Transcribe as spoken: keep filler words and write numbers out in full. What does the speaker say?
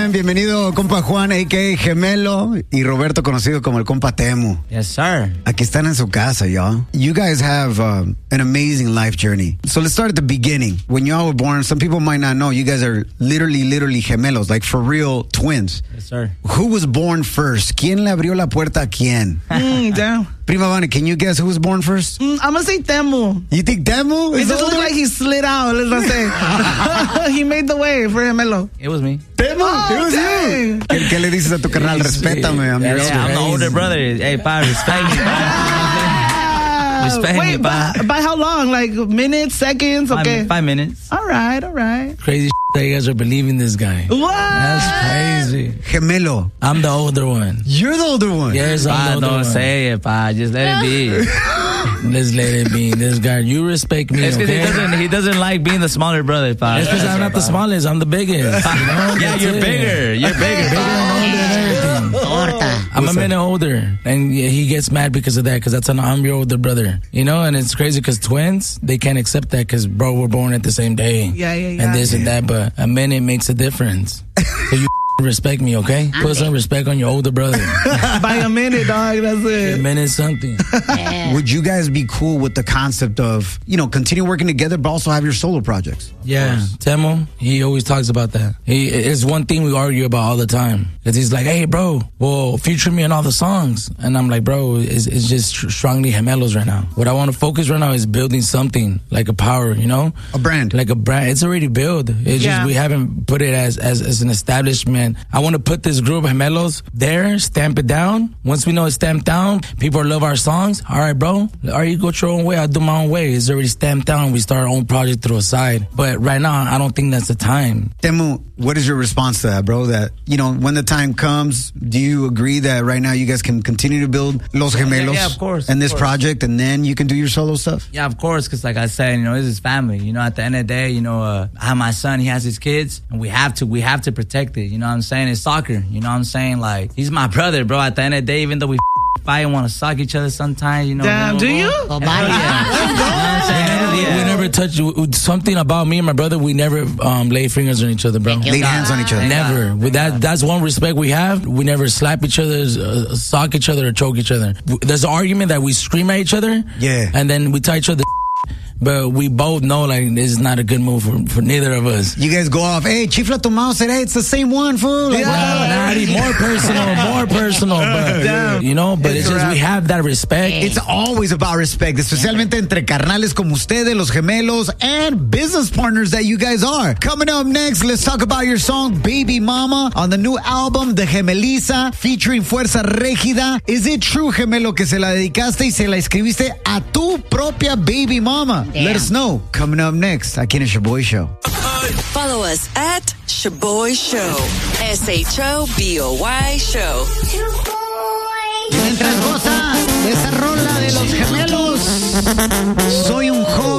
Bienvenido, compa Juan, a k a. Gemelo, y Roberto, conocido como el compa Temu. Yes, sir. Aquí están en su casa, y'all. You guys have uh, an amazing life journey. So let's start at the beginning. When y'all were born, some people might not know, you guys are literally, literally gemelos, like for real twins. Yes, sir. Who was born first? ¿Quién le abrió la puerta a quién? Mm, damn. Prima Vani, can you guess who was born first? Mm, I'm gonna say Temu. You think Temu? It just looked like he slid out, let's say. He made the way for Gemelo. It was me. Temu, Oh, it was dang. you. ¿Qué, ¿Qué le dices a tu carnal? Respétame, amigo. Yeah, I'm the older brother. Hey, pa, respect me. Pa. Respect Wait, me, pa. by, by how long? Like minutes, seconds? Five, Okay. five minutes. All right, all right. Crazy that you guys are believing this guy. What? That's crazy. Gemelo. I'm the older one. You're the older one. Yes, Pa, I'm the older don't one. say it, pa. Just let it be. Let's let it be. This guy, you respect me, It's because okay? he doesn't, he doesn't like being the smaller brother, pa. It's because I'm not the smallest. I'm the biggest. You know? Yeah, That's you're it. bigger. You're bigger. Bigger and older and everything. I'm a minute older, and yeah, he gets mad because of that, because that's an I'm your older brother, you know. And it's crazy because twins, they can't accept that because bro, we're born at the same day, Yeah, yeah, yeah. and this and that. But a minute makes a difference. So you respect me, okay? Put some respect on your older brother. By a minute, dog. That's A it. minute something. Would you guys be cool with the concept of, you know, continue working together, but also have your solo projects? Yeah, Temo, he always talks about that. He, it's one thing we argue about all the time. Because he's like, hey, bro, well, feature me on all the songs. And I'm like, bro, it's, it's just strongly gemelos right now. What I want to focus right now is building something, like a power, you know? A brand. Like a brand. It's already built. It's Yeah. just we haven't put it as, as, as an establishment. I want to put this group of gemelos there, stamp it down. Once we know it's stamped down, people love our songs. All right, bro. All right, you go your own way. I'll do my own way. It's already stamped down. We start our own project through a side. But right now, I don't think that's the time. Temu, what is your response to that, bro? That, you know, when the time comes, do you agree that right now you guys can continue to build Los Gemelos yeah, yeah, of course, and of this course. project, and then you can do your solo stuff? Yeah, of course, because like I said, you know, this is family. You know, at the end of the day, you know, uh, I have my son, he has his kids, and we have to, we have to protect it. You know what I'm saying? It's soccer. You know what I'm saying? Like, he's my brother, bro. At the end of the day, even though we fight and want to suck each other sometimes, you know. Damn, do you? Hell yeah. We never, we never touch something about me and my brother. We never um, lay fingers on each other, bro. Laid hands on each other. Never. With that, that's one respect we have. We never slap each other, uh, sock each other, or choke each other. There's an argument that we scream at each other, Yeah. and then we tell each other. But we both know, like, this is not a good move for, for neither of us. You guys go off, hey, chifla tu mouse, hey, it's the same one, fool. Like, Well, not even more personal, more personal, but, you know, but it's, just we have that respect. It's always about respect, especialmente entre carnales como ustedes, los gemelos, and business partners that you guys are. Coming up next, let's talk about your song, Baby Mama, on the new album, The Gemeliza, featuring Fuerza Régida. Is it true, gemelo, que se la dedicaste y se la escribiste a tu propia baby mama? Damn. Let us know. Coming up next, aquí en el Shaboy Show. Follow us at Shaboy Show. S H O B O Y Show. Mientras goza de esa rola de los gemelos, soy un joven